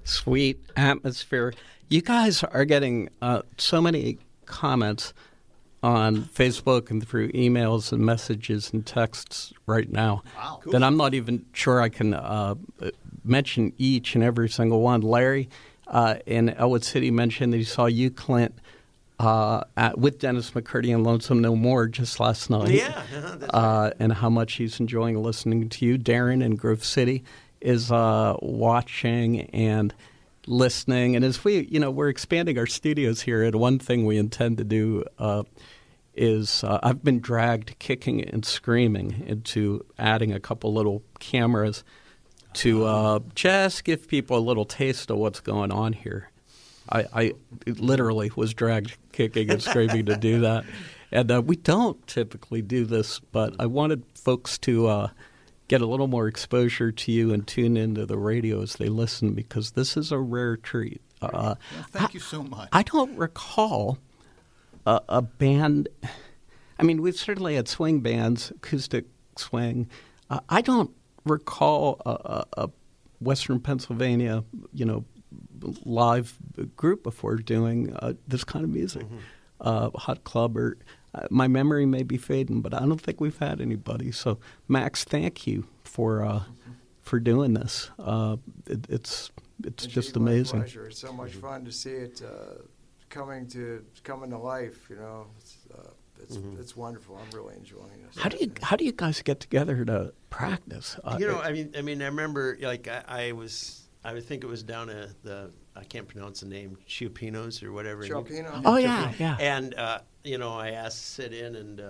Sweet atmosphere. You guys are getting so many comments on Facebook and through emails and messages and texts right now that I'm not even sure I can mention each and every single one. Larry in Elwood City mentioned that he saw you, Clint, with Dennis McCurdy and Lonesome No More just last night. Yeah. That's right. And how much he's enjoying listening to you. Darren in Grove City is watching and listening. And as we're expanding our studios here, and one thing we intend to do is I've been dragged kicking and screaming into adding a couple little cameras to just give people a little taste of what's going on here. I literally was dragged kicking and screaming to do that. And we don't typically do this, but I wanted folks to get a little more exposure to you and tune into the radio as they listen, because this is a rare treat. Thank you so much. I don't recall a band. I mean, we've certainly had swing bands, acoustic swing. I don't recall a Western Pennsylvania, live group before doing this kind of music. Hot Club, or my memory may be fading, but I don't think we've had anybody. So, Max, thank you for doing this. It's just amazing. My pleasure. It's so much fun to see it coming to life. It's wonderful. I'm really enjoying this. How do you guys get together to practice? I remember I think it was down at I can't pronounce the name, Chiapinos or whatever. Chiapino? Oh, yeah. And, I asked to sit in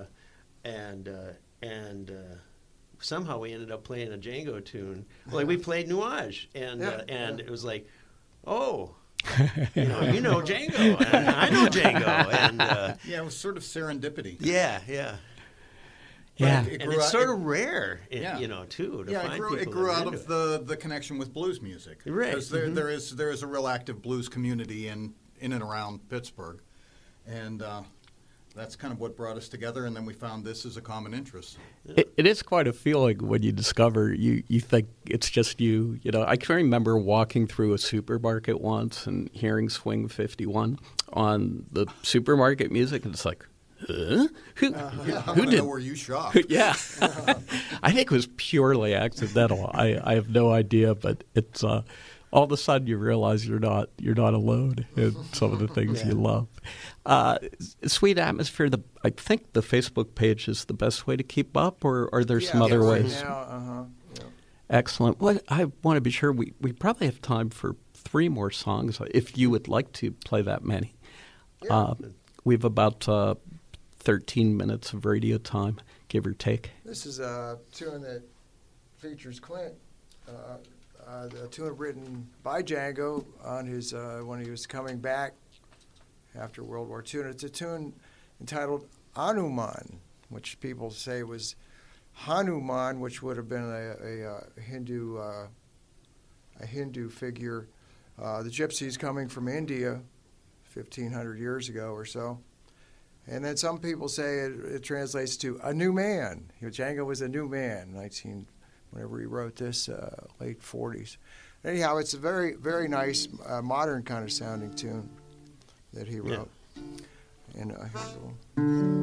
and somehow we ended up playing a Django tune. Like, we played Nuage, and it was like, oh, you know Django, and I know Django. And, it was sort of serendipity. Yeah. Yeah, and it's sort of rare, too, to find people. It grew out of the connection with blues music. Right. Because there is a real active blues community in and around Pittsburgh. And that's kind of what brought us together, and then we found this as a common interest. It is quite a feeling when you discover you think it's just you. I can remember walking through a supermarket once and hearing Swing 51 on the supermarket music, and it's like, huh? Who did? Were you shocked? Yeah, I think it was purely accidental. I have no idea, but it's all of a sudden you realize you're not alone in some of the things you love. Sweet atmosphere. I think the Facebook page is the best way to keep up, or are there some other ways? Now, Excellent. Well, I want to be sure we probably have time for 3 more songs if you would like to play that many. Yeah. We have about 13 minutes of radio time, give or take. This is a tune that features Clint, a tune written by Django on his when he was coming back after World War II. And it's a tune entitled Hanuman, which people say was Hanuman, which would have been a Hindu figure. The gypsies coming from India 1,500 years ago or so. And then some people say it translates to a new man. Django was a new man, whenever he wrote this, late 40s. Anyhow, it's a very, very nice, modern kind of sounding tune that he wrote. And here's a little.